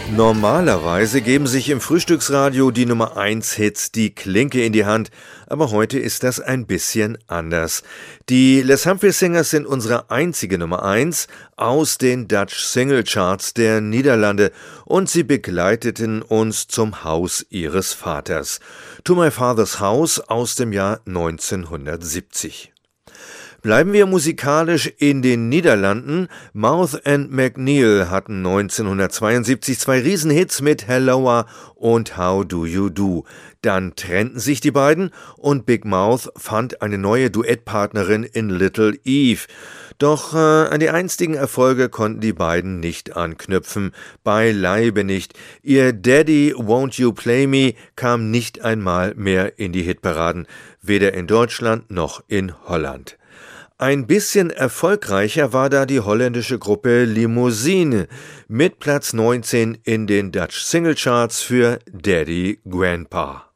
Normalerweise geben sich im Frühstücksradio die Nummer 1 Hits die Klinke in die Hand, aber heute ist das ein bisschen anders. Die Les Humphries Singers sind unsere einzige Nummer 1 aus den Dutch Single Charts der Niederlande und sie begleiteten uns zum Haus ihres Vaters. To My Father's House aus dem Jahr 1970. Bleiben wir musikalisch in den Niederlanden. Mouth & McNeil hatten 1972 zwei Riesenhits mit Helloa und How Do You Do. Dann trennten sich die beiden und Big Mouth fand eine neue Duettpartnerin in Little Eve. Doch an die einstigen Erfolge konnten die beiden nicht anknüpfen, beileibe nicht. Ihr Daddy Won't You Play Me kam nicht einmal mehr in die Hitparaden, weder in Deutschland noch in Holland. Ein bisschen erfolgreicher war da die holländische Gruppe Limousine mit Platz 19 in den Dutch Single Charts für Daddy Grandpa.